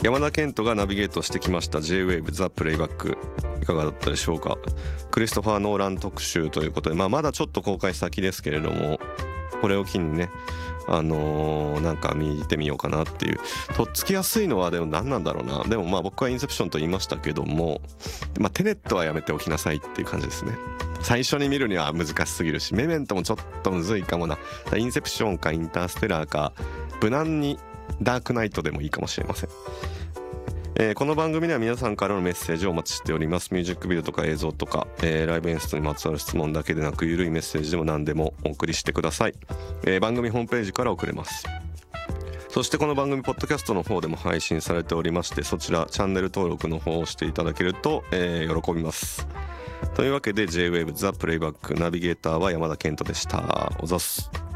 山田健人がナビゲートしてきました J-Wave The Playback、 いかがだったでしょうか。クリストファー・ノーラン特集ということで、まだちょっと公開先ですけれども、これを機にねなんか見てみようかなっていう。とっつきやすいのはでも何なんだろうな。でも僕はインセプションと言いましたけども、テネットはやめておきなさいっていう感じですね。最初に見るには難しすぎるし、メメントもちょっとむずいかもな。インセプションかインターステラーか無難にダークナイトでもいいかもしれません。この番組では皆さんからのメッセージをお待ちしております。ミュージックビデオとか映像とか、ライブ演出にまつわる質問だけでなく、ゆるいメッセージでも何でもお送りしてください。番組ホームページから送れます。そしてこの番組ポッドキャストの方でも配信されておりまして、そちらチャンネル登録の方をしていただけると、喜びます。というわけで J-Wave The Playback、 ナビゲーターは山田健人でした。おざっす。